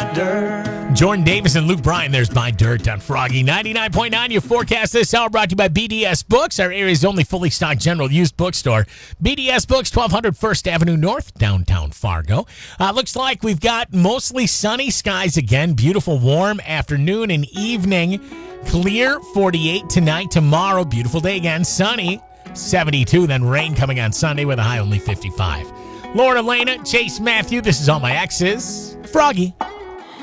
dirt. Jordan Davis and Luke Bryan, there's My Dirt on Froggy 99.9. Your forecast this hour brought to you by BDS Books, our area's only fully stocked general used bookstore. BDS Books, 1200 First Avenue North, downtown Fargo. Looks like we've got mostly sunny skies again. Beautiful warm afternoon and evening. Clear, 48 tonight. Tomorrow, beautiful day again. Sunny, 72. Then rain coming on Sunday with a high only 55. Lauren Elena, Chase Matthew, this is All My Exes. Froggy.